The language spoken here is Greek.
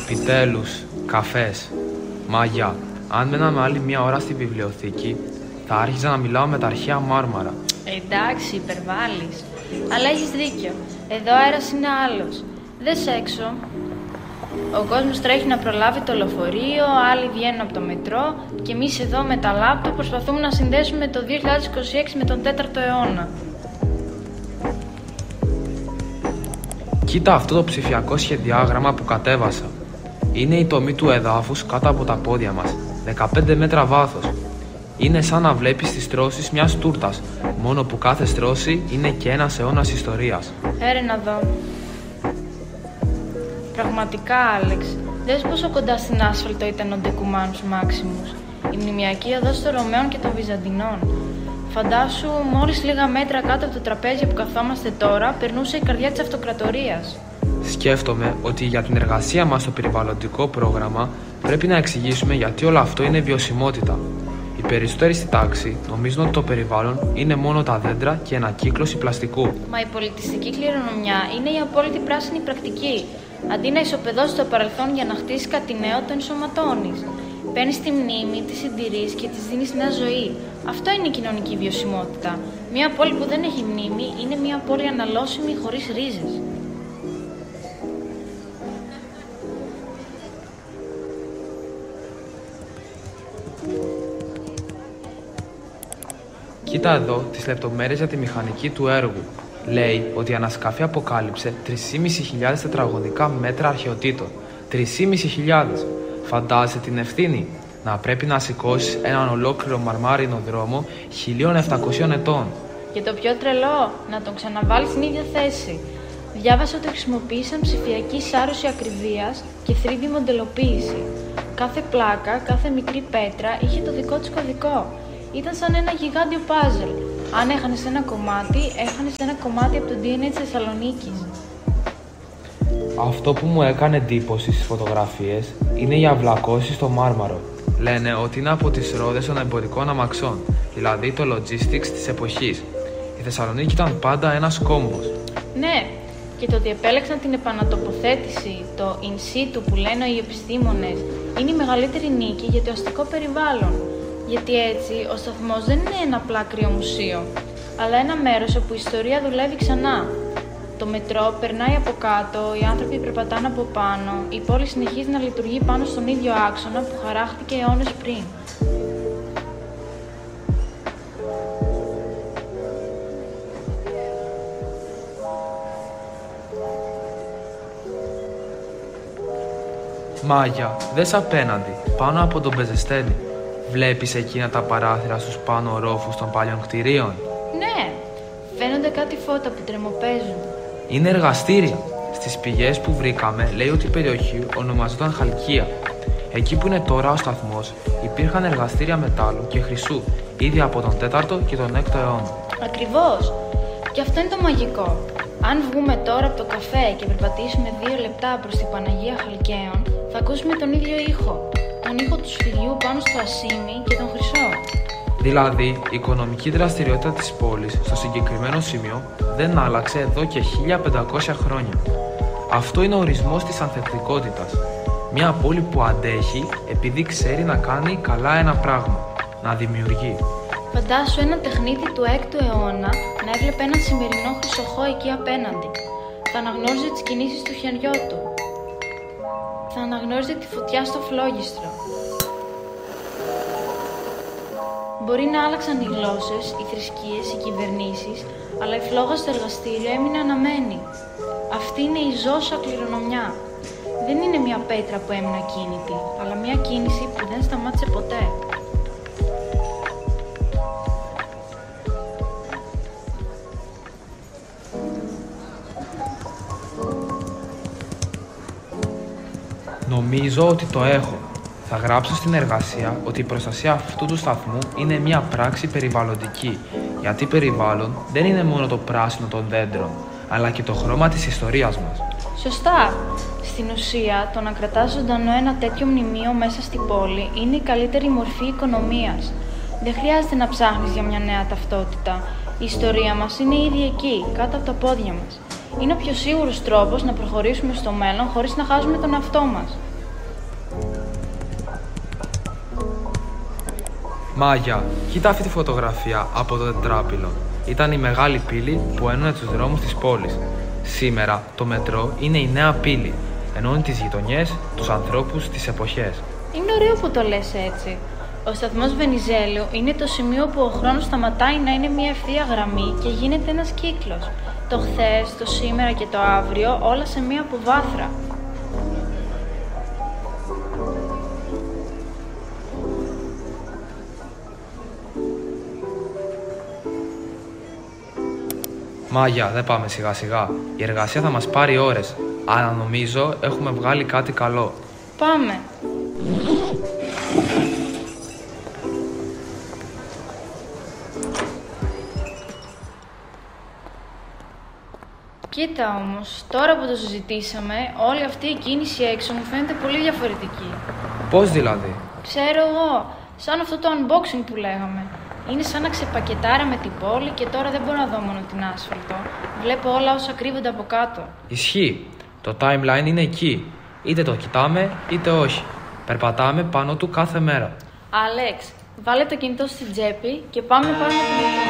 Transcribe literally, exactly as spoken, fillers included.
Επιτέλους, καφές. Μάγια, αν μέναμε άλλη μία ώρα στη βιβλιοθήκη, θα άρχιζα να μιλάω με τα αρχαία Μάρμαρα. Εντάξει, υπερβάλλεις. Αλλά έχεις δίκιο. Εδώ ο αέρας είναι άλλος. Δες έξω. Ο κόσμος τρέχει να προλάβει το λεωφορείο, άλλοι βγαίνουν από το μετρό και εμείς εδώ με τα λάπτοπ προσπαθούμε να συνδέσουμε το δύο χιλιάδες είκοσι έξι με τον τέταρτο αιώνα. Κοίτα αυτό το ψηφιακό σχεδιάγραμμα που κατέβασα. Είναι η τομή του εδάφους κάτω από τα πόδια μας, δεκαπέντε μέτρα βάθος. Είναι σαν να βλέπεις τις στρώσεις μιας τούρτας, μόνο που κάθε στρώση είναι και ένας αιώνας ιστορίας. Έρε να δω. Πραγματικά, Άλεξ, δες πόσο κοντά στην άσφαλτο ήταν ο Ντεκουμάνους Μάξιμους, η μνημιακή οδός των Ρωμαίων και των Βυζαντινών. Φαντάσου, μόλις λίγα μέτρα κάτω από το τραπέζι που καθόμαστε τώρα, περνούσε η καρδιά της αυτοκρατορίας. Σκέφτομαι ότι για την εργασία μας στο περιβαλλοντικό πρόγραμμα πρέπει να εξηγήσουμε γιατί όλο αυτό είναι βιωσιμότητα. Οι περισσότεροι στη τάξη νομίζουν ότι το περιβάλλον είναι μόνο τα δέντρα και ανακύκλωση πλαστικού. Μα η πολιτιστική κληρονομιά είναι η απόλυτη πράσινη πρακτική. Αντί να ισοπεδώσεις το παρελθόν για να χτίσεις κάτι νέο, το ενσωματώνεις. Παίρνεις τη μνήμη, τη συντηρείς και της δίνεις νέα ζωή. Αυτό είναι η κοινωνική βιωσιμότητα. Μια πόλη που δεν έχει μνήμη είναι μια πόλη αναλώσιμη χωρίς ρίζες. Κοίτα εδώ τις λεπτομέρειες για τη μηχανική του έργου. Λέει ότι η ανασκαφή αποκάλυψε τρεις χιλιάδες πεντακόσια τετραγωνικά μέτρα αρχαιοτήτων. τρεις χιλιάδες πεντακόσια! Φαντάζεσαι την ευθύνη να πρέπει να σηκώσεις έναν ολόκληρο μαρμάρινο δρόμο χίλια επτακόσιων ετών. Και το πιο τρελό, να τον ξαναβάλεις στην ίδια θέση. Διάβασα ότι χρησιμοποίησαν ψηφιακή σάρωση ακριβίας και θρι ντι μοντελοποίηση. Κάθε πλάκα, κάθε μικρή πέτρα είχε το δικό της κωδικό. Ήταν σαν ένα γιγάντιο πάζλ. Αν έχανες ένα κομμάτι, έχανες ένα κομμάτι από το ντι εν έι της Θεσσαλονίκης. Αυτό που μου έκανε εντύπωση στις φωτογραφίες είναι οι αυλακώσεις στο Μάρμαρο. Λένε ότι είναι από τις ρόδες των εμπορικών αμαξών, δηλαδή το logistics της εποχής. Η Θεσσαλονίκη ήταν πάντα ένας κόμβος. Ναι, και το ότι επέλεξαν την επανατοποθέτηση, το in situ που λένε οι επιστήμονες, είναι η μεγαλύτερη νίκη για το αστικό περιβάλλον. Γιατί έτσι ο σταθμός δεν είναι ένα απλά κρύο μουσείο, αλλά ένα μέρος όπου η ιστορία δουλεύει ξανά. Το μετρό περνάει από κάτω, οι άνθρωποι περπατάνε από πάνω, η πόλη συνεχίζει να λειτουργεί πάνω στον ίδιο άξονα που χαράχτηκε αιώνες πριν. Μάγια, δες απέναντι, πάνω από τον Πεζεστένη. Βλέπεις εκείνα τα παράθυρα στους πάνω ορόφους των παλιών κτηρίων? Ναι, φαίνονται κάτι φώτα που τρεμοπαίζουν. Είναι εργαστήρια. Στις πηγές που βρήκαμε λέει ότι η περιοχή ονομαζόταν Χαλκία. Εκεί που είναι τώρα ο σταθμός υπήρχαν εργαστήρια μετάλλου και χρυσού ήδη από τον τέταρτο και τον έκτο αιώνα. Ακριβώς. Και αυτό είναι το μαγικό. Αν βγούμε τώρα από το καφέ και περπατήσουμε δύο λεπτά προς την Παναγία Χαλκαίων, θα ακούσουμε τον ίδιο ήχο. Τον ήχο του σφυριού πάνω στο ασίμι και τον χρυσό. Δηλαδή, η οικονομική δραστηριότητα της πόλης στο συγκεκριμένο σημείο δεν άλλαξε εδώ και χίλια πεντακόσια χρόνια. Αυτό είναι ο ορισμός της ανθεκτικότητας. Μια πόλη που αντέχει επειδή ξέρει να κάνει καλά ένα πράγμα, να δημιουργεί. Φαντάσου ένα τεχνίτη του έκτου αιώνα να έβλεπε έναν σημερινό χρυσοχό εκεί απέναντι. Θα αναγνώριζε τις κινήσεις του χεριού του. Θα αναγνώριζε τη φωτιά στο φλόγιστρο. Μπορεί να άλλαξαν οι γλώσσες, οι θρησκείες, οι κυβερνήσεις, αλλά η φλόγα στο εργαστήριο έμεινε αναμένη. Αυτή είναι η ζώσα κληρονομιά. Δεν είναι μια πέτρα που έμεινε ακίνητη, αλλά μια κίνηση που δεν σταμάτησε ποτέ. Νομίζω ότι το έχω. Θα γράψω στην εργασία ότι η προστασία αυτού του σταθμού είναι μια πράξη περιβαλλοντική, γιατί περιβάλλον δεν είναι μόνο το πράσινο των δέντρων, αλλά και το χρώμα της ιστορίας μας. Σωστά. Στην ουσία, το να κρατάς ζωντανό ένα τέτοιο μνημείο μέσα στην πόλη είναι η καλύτερη μορφή οικονομίας. Δεν χρειάζεται να ψάχνεις για μια νέα ταυτότητα. Η ιστορία μας είναι ήδη εκεί, κάτω από τα πόδια μας. Είναι ο πιο σίγουρος τρόπος να προχωρήσουμε στο μέλλον χωρίς να χάσουμε τον εαυτό μας. Μάγια, κοίτα αυτή τη φωτογραφία από το τετράπυλο. Ήταν η μεγάλη πύλη που ένωνε τους δρόμους της πόλης. Σήμερα το μετρό είναι η νέα πύλη. Ενώνει τις γειτονιές, τους ανθρώπους, τις εποχές. Είναι ωραίο που το λες έτσι. Ο σταθμός Βενιζέλου είναι το σημείο που ο χρόνος σταματάει να είναι μια ευθεία γραμμή και γίνεται ένας κύκλος. Το χθες, το σήμερα και το αύριο όλα σε μια αποβάθρα. Μάγια, δεν πάμε σιγά σιγά. Η εργασία θα μας πάρει ώρες. Αλλά νομίζω έχουμε βγάλει κάτι καλό. Πάμε. Κοίτα όμως, τώρα που το συζητήσαμε, όλη αυτή η κίνηση έξω μου φαίνεται πολύ διαφορετική. Πώς δηλαδή? Ξέρω εγώ, σαν αυτό το unboxing που λέγαμε. Είναι σαν να ξεπακετάραμε την πόλη και τώρα δεν μπορώ να δω μόνο την άσφαλτο. Βλέπω όλα όσα κρύβονται από κάτω. Ισχύει. Το timeline είναι εκεί. Είτε το κοιτάμε, είτε όχι. Περπατάμε πάνω του κάθε μέρα. Άλεξ, βάλε το κινητό στην τσέπη και πάμε να πάρουμε το μετρό.